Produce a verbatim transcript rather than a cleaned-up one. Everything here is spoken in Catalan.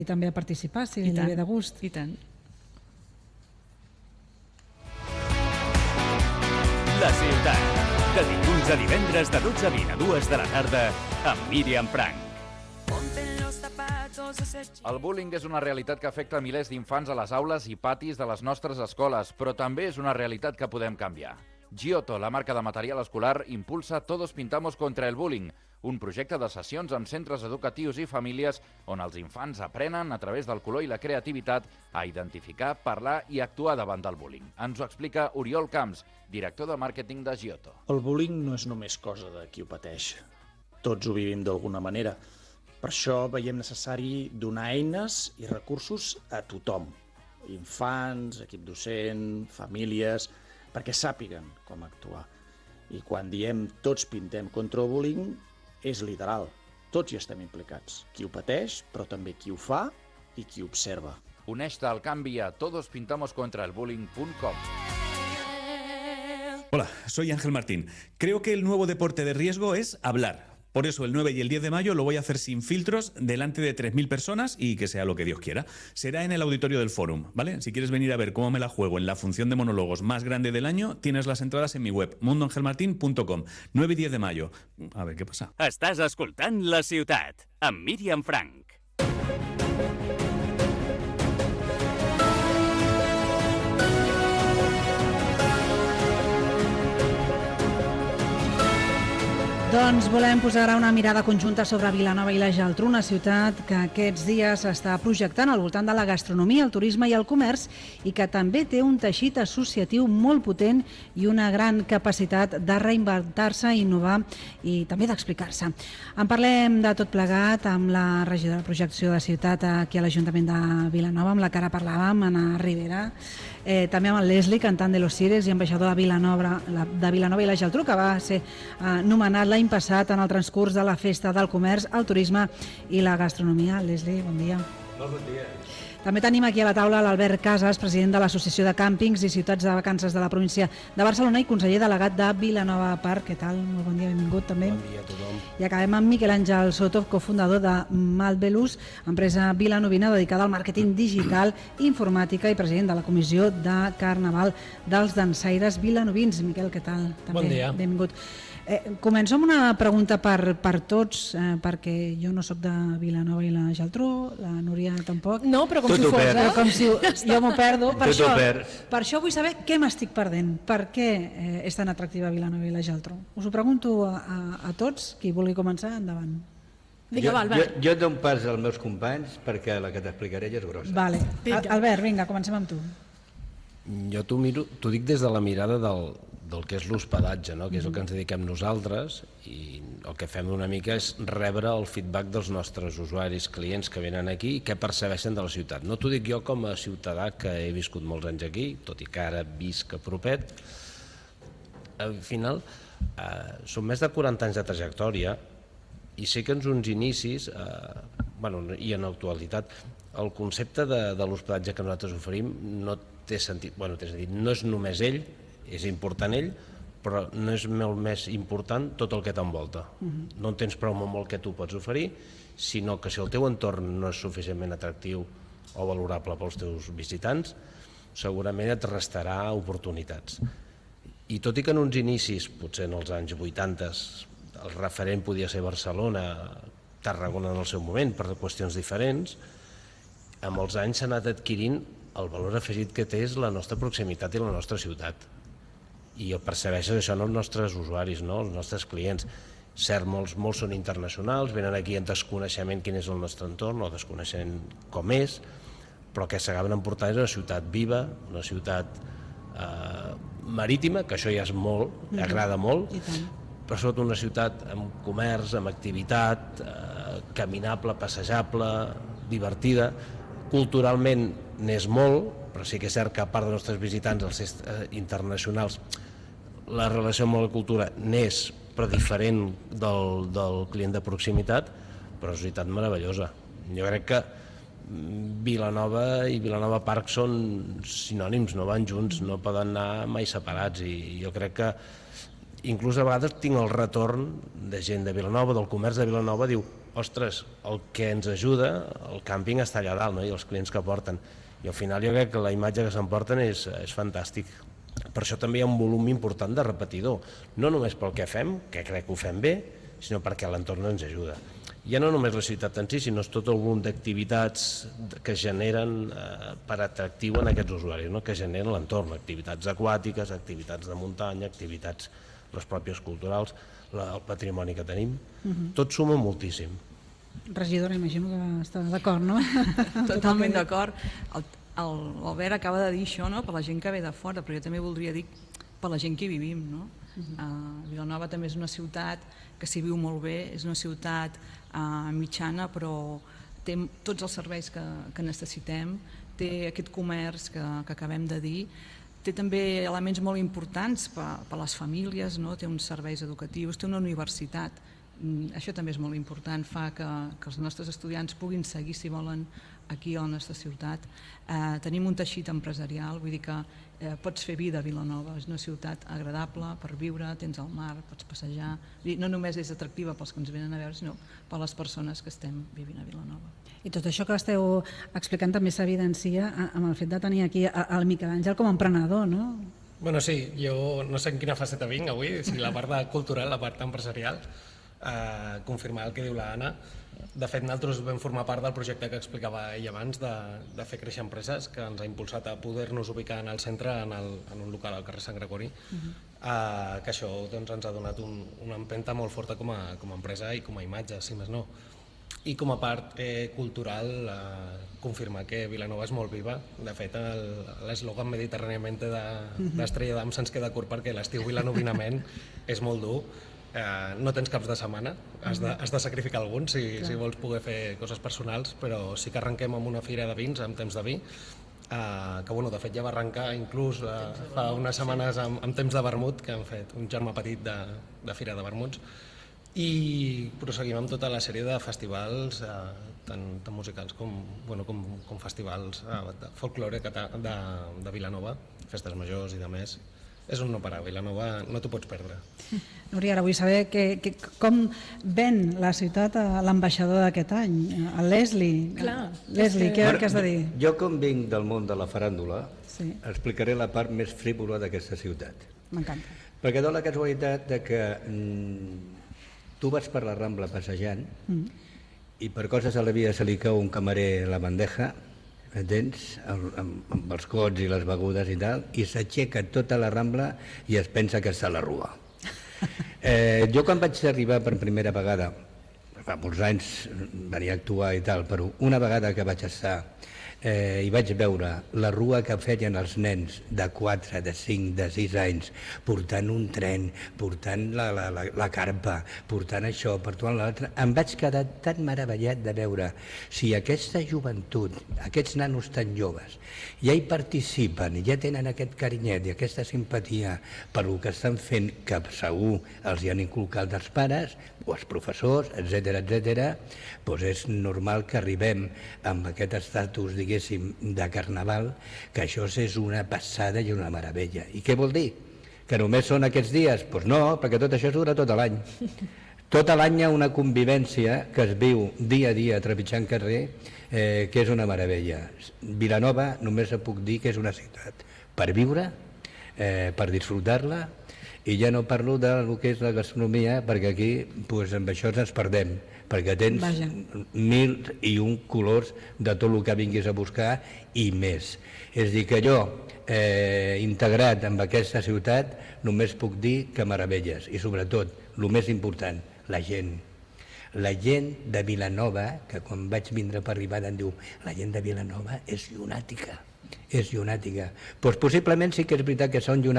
i també a participar, si li ve de gust. I tant. La ciutat, de dilluns a divendres de dotze a vint a dues de la tarda, amb Míriam Frank. El bullying és una realitat que afecta milers d'infants a les aules i patis de les nostres escoles, però també és una realitat que podem canviar. Giotto, la marca de material escolar, impulsa Todos Pintamos contra el Bullying, un projecte de sessions en centres educatius i famílies on els infants aprenen, a través del color i la creativitat, a identificar, parlar i actuar davant del bullying. Ens ho explica Oriol Camps, director de màrqueting de Giotto. El bullying no és només cosa de qui ho pateix. Tots ho vivim d'alguna manera. Per això veiem necessari donar eines i recursos a tothom. Infants, equip docent, famílies, perquè sàpiguen com actuar. I quan diem tots pintem contra el bullying, és literal. Tots hi estem implicats. Qui ho pateix, però també qui ho fa i qui observa. Uneix-te al canvi a todos pintamos contra el bullying punt com. Hola, soy Ángel Martín. Creo que el nuevo deporte de riesgo es hablar. Por eso el nueve y el diez de mayo lo voy a hacer sin filtros, delante de tres mil personas y que sea lo que Dios quiera. Será en el auditorio del Fórum, ¿vale? Si quieres venir a ver cómo me la juego en la función de monólogos más grande del año, tienes las entradas en mi web, mundo ángel martín punto com. nueve y diez de mayo. A ver, ¿qué pasa? Estàs escoltant La Ciutat, amb Míriam Frank. Doncs volem posar ara una mirada conjunta sobre Vilanova i la Geltrú, una ciutat que aquests dies s'està projectant al voltant de la gastronomia, el turisme i el comerç i que també té un teixit associatiu molt potent i una gran capacitat de reinventar-se, innovar i també d'explicar-se. En parlem de tot plegat amb la regidora de projecció de ciutat aquí a l'Ajuntament de Vilanova, amb la que ara parlàvem, Anna Rivera, eh, també amb el Leslie, cantant de Los Cires i ambaixador de Vilanova, de Vilanova i la Geltrú, que va ser eh, nomenat l'any passat en el transcurs de la Festa del Comerç, el Turisme i la Gastronomia. Leslie, bon dia. Molt bon dia. També tenim aquí a la taula l'Albert Casas, president de l'Associació de Càmpings i Ciutats de Vacances de la província de Barcelona i conseller delegat de Vilanova Park. Què tal? Molt bon dia, benvingut també. Bon dia a tothom. I acabem amb Miquel Àngel Soto, cofundador de Malbelus, empresa vilanovina dedicada al màrqueting digital, informàtica i president de la Comissió de Carnaval dels Dansaires Vilanovins. Miquel, què tal? També, bon dia. Benvingut. Eh, començo amb una pregunta per, per tots, eh, perquè jo no sóc de Vilanova i la Geltrú, la Núria tampoc. No, però com Tot si ho fos, perds. eh? Però com si jo m'ho perdo. Per Tot ho això, perds. per això vull saber què m'estic perdent. Per què eh, és tan atractiva Vilanova i la Geltrú? Us ho pregunto a, a, a tots. Qui vulgui començar, endavant. Vinga, jo, va, Albert. Jo, jo et dono pas als meus companys perquè la que t'explicaré ja és grossa. Vale. Vinga. Albert, vinga, comencem amb tu. Jo t'ho miro, t'ho dic des de la mirada del, del que és l'hospedatge, no? Que és el que ens dediquem nosaltres, i el que fem una mica és rebre el feedback dels nostres usuaris, clients que venen aquí i què percebeixen de la ciutat. No t'ho dic jo com a ciutadà que he viscut molts anys aquí, tot i que ara visc a propet. Al final, eh, són més de quaranta anys de trajectòria i sé que en uns inicis, eh, bueno, i en l'actualitat, el concepte de, de l'hospedatge que nosaltres oferim no té sentit, bueno, té sentit, no és només ell, és important ell, però no és molt més important tot el que t'envolta. Uh-huh. No en tens prou amb el que tu pots oferir, sinó que si el teu entorn no és suficientment atractiu o valorable pels teus visitants, segurament et restarà oportunitats. I tot i que en uns inicis, potser en els anys vuitanta, el referent podia ser Barcelona, Tarragona en el seu moment, per qüestions diferents, amb els anys s'ha anat adquirint el valor afegit que té és la nostra proximitat i la nostra ciutat. I percebeixes això en els nostres usuaris, no? Els nostres clients. Cert, molts, molts són internacionals, venen aquí en desconeixement quin és el nostre entorn o desconeixent com és, però que s'acaben emportant és una ciutat viva, una ciutat eh, marítima, que això ja és molt, mm-hmm. agrada molt, però sobretot una ciutat amb comerç, amb activitat, eh, caminable, passejable, divertida. Culturalment n'és molt, però sí que és cert que a part dels nostres visitants, els eh, internacionals, la relació amb la cultura n'és, però diferent del, del client de proximitat, però és una ciutat meravellosa. Jo crec que Vilanova i Vilanova Park són sinònims, no van junts, no poden anar mai separats, i jo crec que inclús a vegades tinc el retorn de gent de Vilanova, del comerç de Vilanova, diu ostres, el que ens ajuda, el càmping està allà dalt, no? I els clients que porten. I al final jo crec que la imatge que s'emporten és, és fantàstic. Per això també hi ha un volum important de repetidor, no només pel que fem, que crec que ho fem bé, sinó perquè l'entorn ens ajuda. Ja no només la ciutat en si, sinó tot el volum d'activitats que generen eh, per atractiu en aquests usuaris, no? Que generen l'entorn, activitats aquàtiques, activitats de muntanya, activitats les pròpies culturals, la, el patrimoni que tenim, uh-huh. Tot suma moltíssim. Regidora, imagino que està d'acord, no? Totalment d'acord. L'Albert acaba de dir això, no? Per la gent que ve de fora, però jo també voldria dir per la gent que hi vivim, no? Uh-huh. uh, Vilanova també és una ciutat que s'hi viu molt bé, és una ciutat uh, mitjana, però té tots els serveis que, que necessitem, té aquest comerç que, que acabem de dir, té també elements molt importants per, per a les famílies, no? Té uns serveis educatius, té una universitat, mm, això també és molt important, fa que, que els nostres estudiants puguin seguir, si volen, aquí a la nostra ciutat. Eh, tenim un teixit empresarial, vull dir que eh, pots fer vida a Vilanova, és una ciutat agradable per viure, tens el mar, pots passejar, dir, no només és atractiva pels que ens venen a veure, sinó per les persones que estem vivint a Vilanova. I tot això que esteu explicant també s'evidencia amb el fet de tenir aquí el Miquel Àngel com a emprenedor, no? Bueno, sí, jo no sé en quina faceta vinc avui, si la part cultural, la part empresarial, eh, confirmar el que diu l'Anna. De fet, nosaltres vam formar part del projecte que explicava ell abans de, de fer créixer empreses, que ens ha impulsat a poder-nos ubicar en el centre, en, el, en un local al carrer Sant Gregori, uh-huh. eh, que això doncs, ens ha donat un, una empenta molt forta com a, com a empresa i com a imatge, si més no. I com a part eh, cultural, eh, confirmar que Vilanova és molt viva. De fet, l'eslògan mediterràniamente d'Estrella d'Am se'ns queda curt perquè l'estiu vilanovinament és molt dur. Eh, no tens caps de setmana, has de, has de sacrificar alguns si, si vols poder fer coses personals, però sí que arrenquem amb una fira de vins, amb temps de vi, eh, que bueno, de fet ja va arrencar inclús eh, fa unes setmanes amb, amb temps de vermut, que han fet un germà petit de, de fira de vermuts, i proseguim amb tota la sèrie de festivals, eh, tant, tant musicals com, bueno, com, com festivals eh, de folklore de, de, de Vilanova, festes majors i de més. És un no parar, Vilanova no t'ho pots perdre. Núria, ara vull saber que, que, com ven la ciutat a l'ambaixador d'aquest any, el Leslie. Clar, Leslie, què, què has de dir? Jo, com vinc del món de la faràndula, sí. Explicaré la part més frívola d'aquesta ciutat. M'encanta. Perquè dona la casualitat de que mm, tu vas per la Rambla passejant mm. i per coses a la vida se li cau un camarer a la bandeja, entens? Amb, amb els cots i les begudes i tal, i s'aixeca tota la Rambla i es pensa que està a la Rua. Eh, jo quan vaig arribar per primera vegada, fa molts anys venia a actuar i tal, però una vegada que vaig estar eh, i vaig veure la rua que feien els nens de quatre, de cinc, de sis anys, portant un tren, portant la, la, la, la carpa, portant això, portant l'altre, em vaig quedar tan meravellat de veure si aquesta joventut, aquests nanos tan joves, ja hi participen, ja tenen aquest carinyet i aquesta simpatia per el que estan fent, que segur els hi han inculcat els pares, o els professors, etcètera, etcètera, doncs és normal que arribem amb aquest estatus, diguéssim, de carnaval, que això és una passada i una meravella. I què vol dir? Que només són aquests dies? Doncs no, perquè tot això dura tot l'any. Tot l'any hi ha una convivència que es viu dia a dia trepitjant carrer, eh, que és una meravella. Vilanova només puc dir que és una ciutat per viure, eh, per disfrutar-la, i ja no parlo del que és la gastronomia, perquè aquí pues, amb això ens perdem, perquè tens Vaja. mil i un colors de tot el que vinguis a buscar i més. És a dir, que jo, eh, integrat amb aquesta ciutat, només puc dir que meravelles, i sobretot, el més important, la gent. La gent de Vilanova, que quan vaig vindre per arribar em diu, la gent de Vilanova és llunàtica, és llunàtica. Doncs possiblement sí que és veritat que són llunàtica,